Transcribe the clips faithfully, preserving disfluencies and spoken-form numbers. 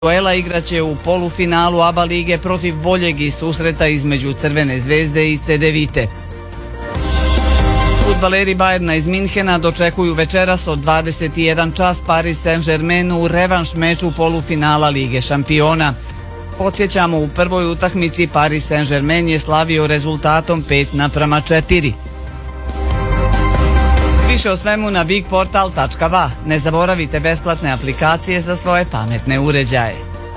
duela igraće u polufinalu A B A lige protiv boljeg iz susreta između Crvene zvezde i Cedevite. Fudbaleri Bajerna iz Minhena dočekuju večeras od dvadeset i jedan čas Paris Saint-Germain u revanš meču polufinala Lige šampiona. Podsjećamo, u prvoj utakmici Paris Saint-Germain je slavio rezultatom pet naprama četiri. Više o svemu na bigportal tačka va. Ne zaboravite besplatne aplikacije za svoje pametne uređaje.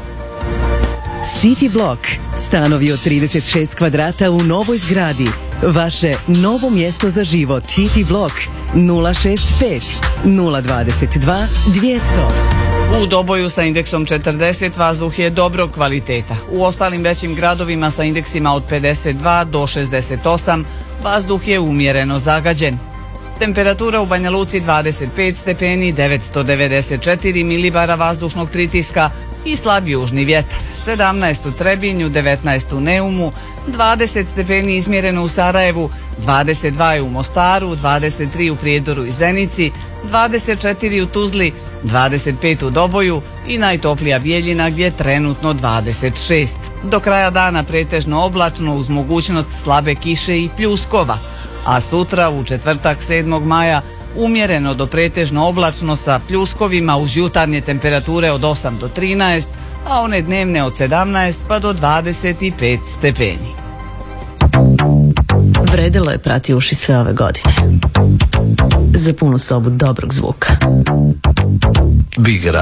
City Block. Stanovi od trideset šest kvadrata u novoj zgradi. Vaše novo mjesto za život. City Block nula šest pet nula dvadeset dva dvjesto. U Doboju sa indeksom četrdeset vazduh je dobrog kvaliteta. U ostalim većim gradovima sa indeksima od pedeset dva do šezdeset osam vazduh je umjereno zagađen. Temperatura u Banja Luci dvadeset pet stepeni, devetsto devedeset četiri milibara vazdušnog pritiska i slab južni vjetar. sedamnaest u Trebinju, devetnaest u Neumu, dvadeset stepeni izmjereno u Sarajevu, dvadeset dva je u Mostaru, dvadeset tri u Prijedoru i Zenici, dvadeset četiri u Tuzli, dvadeset pet u Doboju i najtoplija Bijeljina gdje je trenutno dvadeset šest. Do kraja dana pretežno oblačno uz mogućnost slabe kiše i pljuskova, a sutra u četvrtak sedmog maja umjereno do pretežno oblačno sa pljuskovima uz jutarnje temperature od osam do trinaest, a one dnevne od sedamnaest pa do dvadeset pet stepeni. Vredelo je prati uši sve ove godine. Za punu sobu dobrog zvuka. Big